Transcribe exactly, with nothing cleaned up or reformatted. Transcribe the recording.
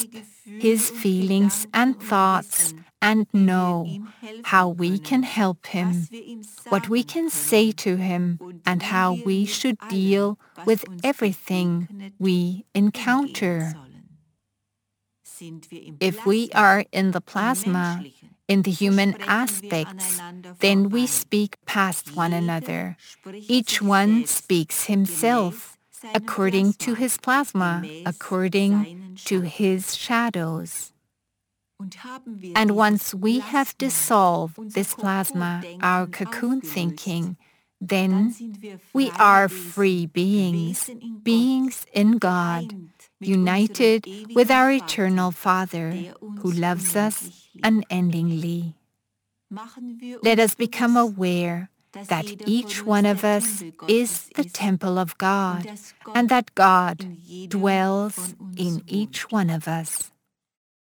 grasp his feelings and thoughts and know how we can help him, what we can say to him, and how we should deal with everything we encounter. If we are in the plasma, in the human aspects, then we speak past one another. Each one speaks himself, according to his plasma, according to his shadows. And once we have dissolved this plasma, our cocoon thinking, then we are free beings, beings in God, united with our eternal Father, who loves us unendingly. Let us become aware that each one of us is the temple of God, and that God dwells in each one of us.